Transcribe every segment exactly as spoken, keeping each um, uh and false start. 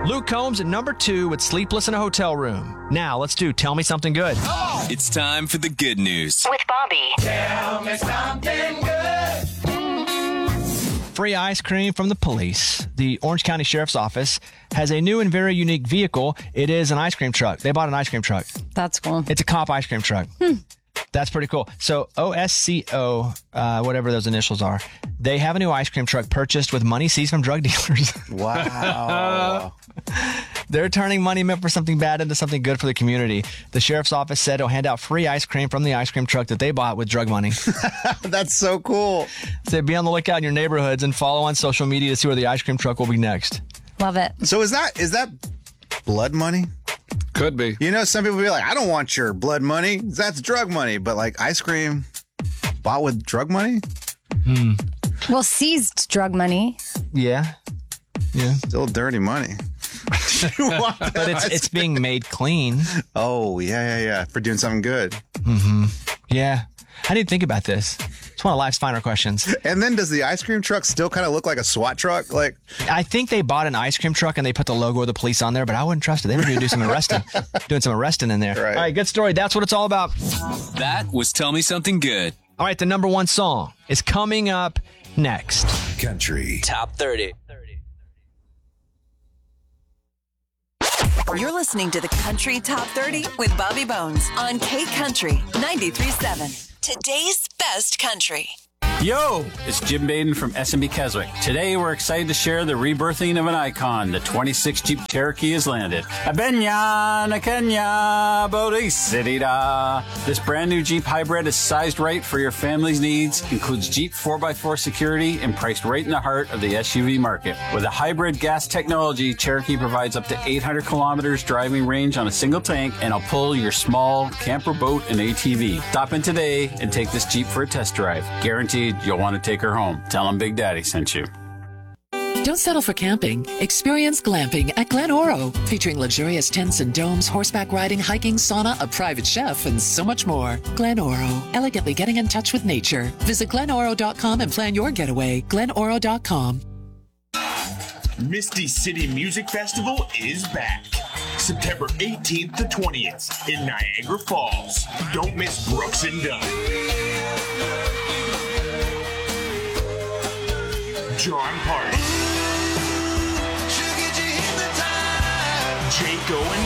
Luke Combs at number two with Sleepless in a Hotel Room. Now, let's do Tell Me Something Good. It's time for the good news. With Bobby. Tell me something good. Free ice cream from the police. The Orange County Sheriff's Office has a new and very unique vehicle. It is an ice cream truck. They bought an ice cream truck. That's cool. It's a cop ice cream truck. Hmm. That's pretty cool. So O S C O, uh, whatever those initials are, they have a new ice cream truck purchased with money seized from drug dealers. Wow. They're turning money meant for something bad into something good for the community. The sheriff's office said it'll hand out free ice cream from the ice cream truck that they bought with drug money. That's so cool. So be on the lookout in your neighborhoods and follow on social media to see where the ice cream truck will be next. Love it. So is that is that blood money? Could be. You know, some people be like, I don't want your blood money. That's drug money. But like ice cream bought with drug money? Hmm. Well, seized drug money. Yeah. Yeah. Still dirty money. But it's it's being made clean. Oh, yeah, yeah, yeah. For doing something good. Mm-hmm. Yeah. I didn't think about this. It's one of life's finer questions. And then does the ice cream truck still kind of look like a SWAT truck? Like, I think they bought an ice cream truck and they put the logo of the police on there, but I wouldn't trust it. They were going to do some arresting, doing some arresting in there. Right. All right, good story. That's what it's all about. That was Tell Me Something Good. All right, the number one song is coming up next. Country Top thirty. You're listening to the Country Top thirty with Bobby Bones on K Country ninety-three point seven. Today's best country. Yo, it's Jim Baden from S and B Keswick. Today, we're excited to share the rebirthing of an icon. The twenty-six Jeep Cherokee has landed. Abenya, Nakenya, Bodhisattva. This brand new Jeep hybrid is sized right for your family's needs, includes Jeep four by four security, and priced right in the heart of the S U V market. With a hybrid gas technology, Cherokee provides up to eight hundred kilometers driving range on a single tank, and will pull your small camper, boat, and A T V. Stop in today and take this Jeep for a test drive. Guaranteed you'll want to take her home. Tell them Big Daddy sent you. Don't settle for camping. Experience glamping at Glen Oro, featuring luxurious tents and domes, horseback riding, hiking, sauna, a private chef, and so much more. Glen Oro, elegantly getting in touch with nature. Visit glen oro dot com and plan your getaway. glen oro dot com. Misty City Music Festival is back. September eighteenth to twentieth in Niagara Falls. Don't miss Brooks and Dunn, John Party, Jake Owen,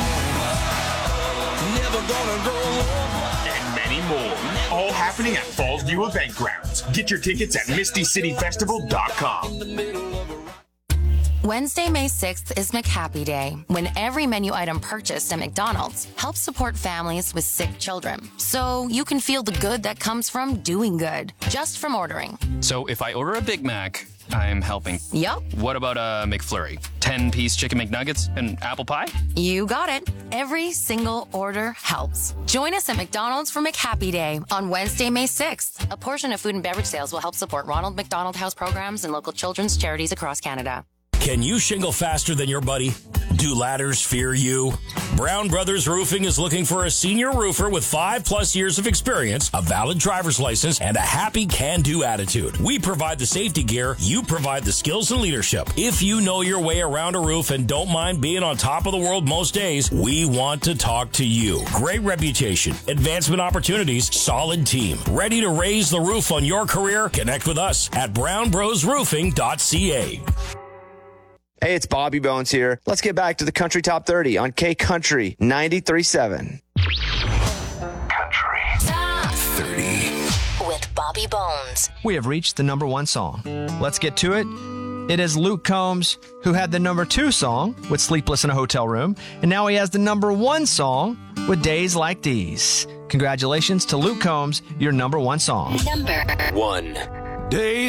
and many more. All happening at Fallsview Event Grounds. Get your tickets at misty city festival dot com. Wednesday, May sixth is McHappy Day, when every menu item purchased at McDonald's helps support families with sick children. So you can feel the good that comes from doing good, just from ordering. So if I order a Big Mac, I'm helping. Yup. What about a McFlurry? ten-piece chicken McNuggets and apple pie? You got it. Every single order helps. Join us at McDonald's for McHappy Day on Wednesday, May sixth. A portion of food and beverage sales will help support Ronald McDonald House programs and local children's charities across Canada. Can you shingle faster than your buddy? Do ladders fear you? Brown Brothers Roofing is looking for a senior roofer with five plus years of experience, a valid driver's license, and a happy can-do attitude. We provide the safety gear, you provide the skills and leadership. If you know your way around a roof and don't mind being on top of the world most days, we want to talk to you. Great reputation, advancement opportunities, solid team. Ready to raise the roof on your career? Connect with us at brown bros roofing dot c a. Hey, it's Bobby Bones here. Let's get back to the Country Top thirty on K Country ninety-three point seven. Country Top thirty with Bobby Bones. We have reached the number one song. Let's get to it. It is Luke Combs, who had the number two song with Sleepless in a Hotel Room, and now he has the number one song with Days Like These. Congratulations to Luke Combs, your number one song. Number one. Days